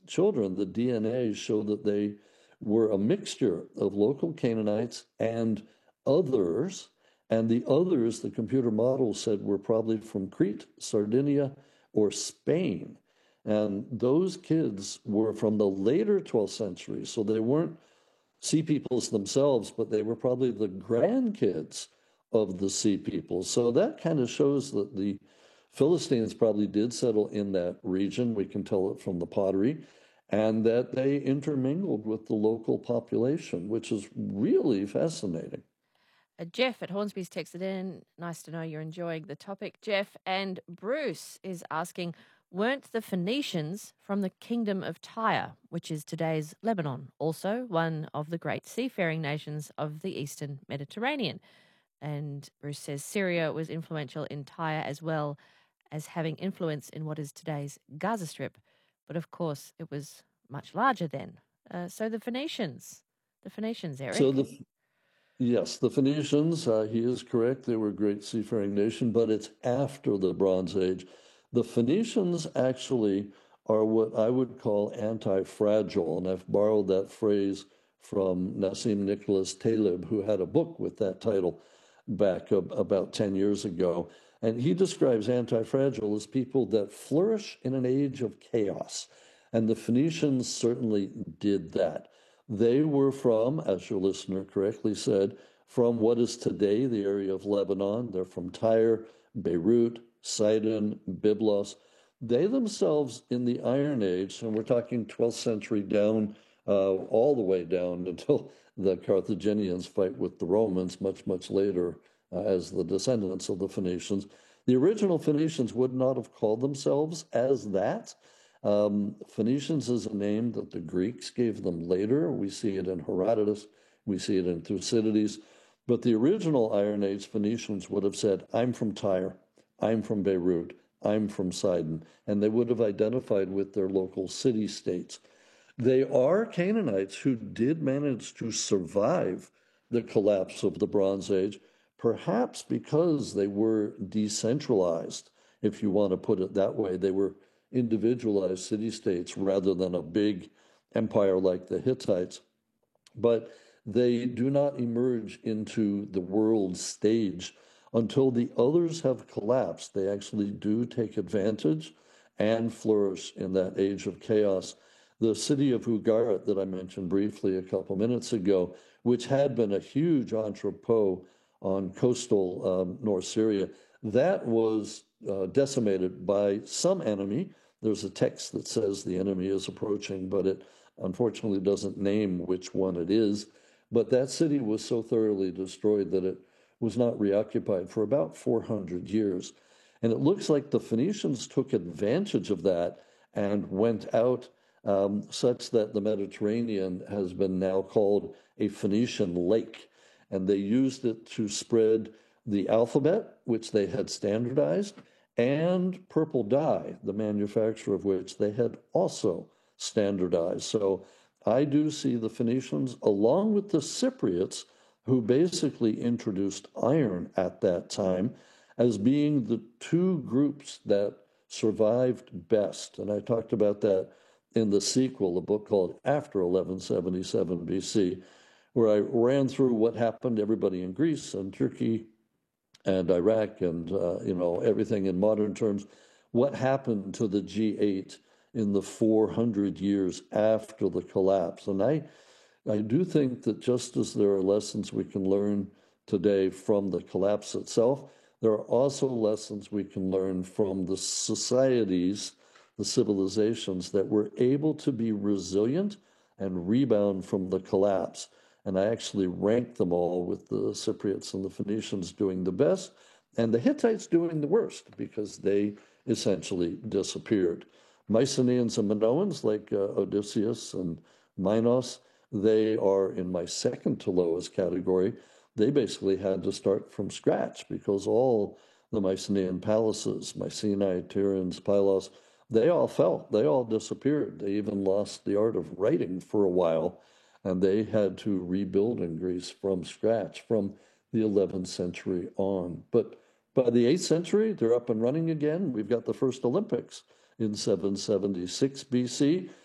children, the DNA showed that they were a mixture of local Canaanites and others. And the others, the computer model said, were probably from Crete, Sardinia, or Spain. And those kids were from the later 12th century. So they weren't Sea Peoples themselves, but they were probably the grandkids of the Sea Peoples. So that kind of shows that the Philistines probably did settle in that region. We can tell it from the pottery, and that they intermingled with the local population, which is really fascinating. Jeff at Hornsby's texted in. Nice to know you're enjoying the topic, Jeff. And Bruce is asking, weren't the Phoenicians from the Kingdom of Tyre, which is today's Lebanon, also one of the great seafaring nations of the Eastern Mediterranean? And Bruce says Syria was influential in Tyre as well as having influence in what is today's Gaza Strip. But of course, it was much larger then. So the Phoenicians, So Eric. yes, the Phoenicians, he is correct. They were a great seafaring nation, but it's after the Bronze Age. The Phoenicians actually are what I would call anti-fragile, and I've borrowed that phrase from Nassim Nicholas Taleb, who had a book with that title back about 10 years ago. And he describes anti-fragile as people that flourish in an age of chaos. And the Phoenicians certainly did that. They were from, as your listener correctly said, from what is today the area of Lebanon. They're from Tyre, Beirut, Sidon, Byblos. They themselves in the Iron Age, and we're talking 12th century down, all the way down until the Carthaginians fight with the Romans much, much later as the descendants of the Phoenicians. The original Phoenicians would not have called themselves as that. Phoenicians is a name that the Greeks gave them later. We see it in Herodotus, we see it in Thucydides. But the original Iron Age Phoenicians would have said, I'm from Tyre, I'm from Beirut, I'm from Sidon, and they would have identified with their local city-states. They are Canaanites who did manage to survive the collapse of the Bronze Age, perhaps because they were decentralized, if you want to put it that way. They were individualized city-states rather than a big empire like the Hittites. But they do not emerge into the world stage until the others have collapsed. They actually do take advantage and flourish in that age of chaos. The city of Ugarit that I mentioned briefly a couple minutes ago, which had been a huge entrepot on coastal North Syria, that was decimated by some enemy. There's a text that says the enemy is approaching, but it unfortunately doesn't name which one it is. But that city was so thoroughly destroyed that it was not reoccupied for about 400 years. And it looks like the Phoenicians took advantage of that and went out such that the Mediterranean has been now called a Phoenician lake. And they used it to spread the alphabet, which they had standardized, and purple dye, the manufacture of which they had also standardized. So I do see the Phoenicians, along with the Cypriots, who basically introduced iron at that time, as being the two groups that survived best. And I talked about that in the sequel, a book called After 1177 BC, where I ran through what happened to everybody in Greece and Turkey and Iraq and everything in modern terms. What happened to the G8 in the 400 years after the collapse? And I do think that just as there are lessons we can learn today from the collapse itself, there are also lessons we can learn from the societies, the civilizations that were able to be resilient and rebound from the collapse. And I actually ranked them all, with the Cypriots and the Phoenicians doing the best and the Hittites doing the worst, because they essentially disappeared. Mycenaeans and Minoans, like Odysseus and Minos, they are in my second to lowest category. They basically had to start from scratch, because all the Mycenaean palaces, Mycenae, Tiryns, Pylos, they all fell. They all disappeared. They even lost the art of writing for a while, and they had to rebuild in Greece from scratch from the 11th century on. But by the 8th century, they're up and running again. We've got the first Olympics in 776 BC.